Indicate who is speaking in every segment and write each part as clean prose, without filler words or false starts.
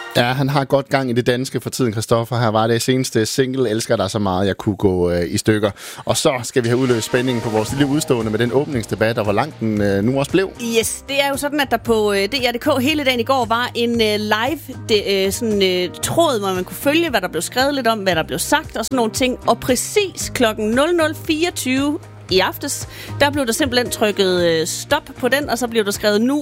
Speaker 1: Ja, han har godt gang i det danske for tiden, Christoffer. Her var det seneste single, Elsker dig så meget, jeg kunne gå i stykker. Og så skal vi have udløst spændingen på vores lille udstående med den åbningsdebat, og hvor langt den nu også blev.
Speaker 2: Yes, det er jo sådan, at der på DR.dk hele dagen i går var en live tråd, hvor man kunne følge, hvad der blev skrevet lidt om, hvad der blev sagt og sådan nogle ting. Og præcis klokken 00.24 i aftes, der blev der simpelthen trykket stop på den, og så blev der skrevet, nu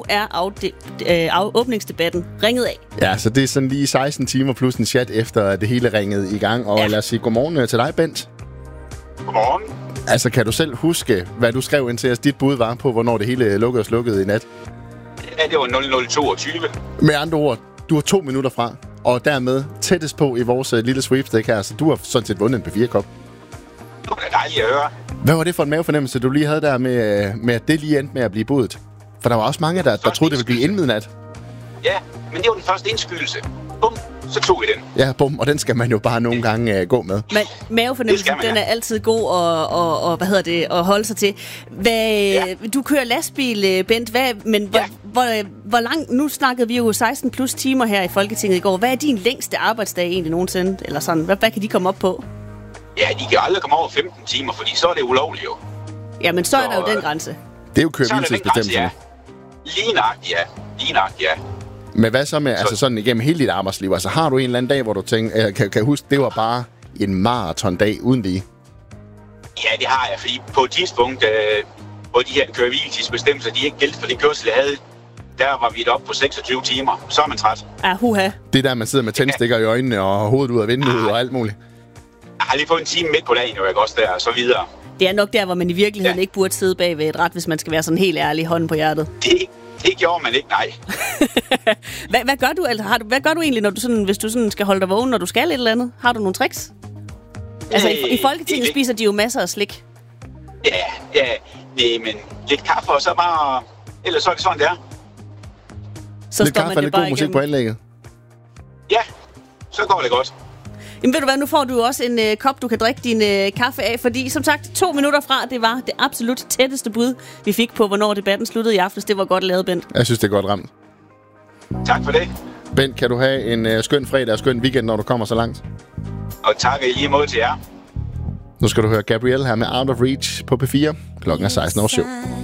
Speaker 2: er åbningsdebatten ringet af.
Speaker 1: Ja, så det er sådan lige 16 timer plus en chat efter det hele ringede i gang. Og lad os sige godmorgen til dig, Bent.
Speaker 3: Godmorgen.
Speaker 1: Altså, kan du selv huske, hvad du skrev ind til os? Dit bud var på, hvornår det hele lukkede og slukkede i nat?
Speaker 3: Ja, det var 00.22.
Speaker 1: Med andre ord, du var 2 minutter fra, og dermed tættest på i vores lille sweepstakes her, så du har sådan set vundet en P4-kop.
Speaker 3: Det var dejligt at høre.
Speaker 1: Hvad var det for en mavefornemmelse, du lige havde der med at det lige endte med at blive budet? For der var også mange, der troede, det ville blive inden midnat.
Speaker 3: Ja, men det var den første indskydelse. Bum, så tog vi den.
Speaker 1: Ja, bum, og den skal man jo bare nogle gange gå med.
Speaker 2: Men mavefornemmelsen, den er altid god at holde sig til. Du kører lastbil, Bent, hvor lang... Nu snakkede vi jo 16 plus timer her i Folketinget i går. Hvad er din længste arbejdsdag egentlig nogensinde? Eller sådan, hvad kan de komme op på?
Speaker 3: Ja, de kan aldrig komme over 15 timer, fordi så er det ulovligt jo.
Speaker 2: Jamen, så er der jo den grænse.
Speaker 1: Det er jo køre-hviletidsbestemmelsen.
Speaker 3: Ja. Lige nøjagtigt, ja.
Speaker 1: Men hvad så med, altså sådan igennem hele dit arbejdsliv? Altså har du en eller anden dag, hvor du tænker, kan huske, det var bare en maratondag uden lige?
Speaker 3: Ja, det har jeg, fordi på et tidspunkt, hvor de her køre-hviletidsbestemmelser, de ikke gældte for det kørsel, jeg havde, der var vi oppe på 26 timer. Så er man træt.
Speaker 2: Huha.
Speaker 1: Det der, man sidder med tændstikker i øjnene og hovedet ud af vinduet og alt muligt.
Speaker 3: Jeg har lige fået en time midt på dagen, og jeg går også der, og så videre.
Speaker 2: Det er nok der, hvor man i virkeligheden ikke burde sidde bag ved et ret, hvis man skal være sådan helt ærlig, hånden på hjertet.
Speaker 3: Det gjorde man ikke, nej.
Speaker 2: Hvad gør du? Altså, hvad gør du egentlig, når du sådan, hvis du sådan skal holde dig vågen, når du skal et eller andet? Har du nogle tricks? Altså, i Folketinget spiser de jo masser af slik.
Speaker 3: Ja, men lidt kaffe, og så bare... Ellers så er det sådan, det er.
Speaker 2: Så
Speaker 1: lidt kaffe og lidt god musik på anlægget?
Speaker 3: Ja, så går det godt.
Speaker 2: Jamen ved du hvad, nu får du også en kop, du kan drikke din kaffe af, fordi som sagt, 2 minutter fra, det var det absolut tætteste bud, vi fik på, hvornår debatten sluttede i aftes. Det var godt lavet, Bent.
Speaker 1: Jeg synes, det er godt ramt.
Speaker 3: Tak for det.
Speaker 1: Bent, kan du have en skøn fredag og skøn weekend, når du kommer så langt?
Speaker 3: Og tak i lige måde til jer.
Speaker 1: Nu skal du høre Gabrielle her med Out of Reach på P4. Klokken er 16:07.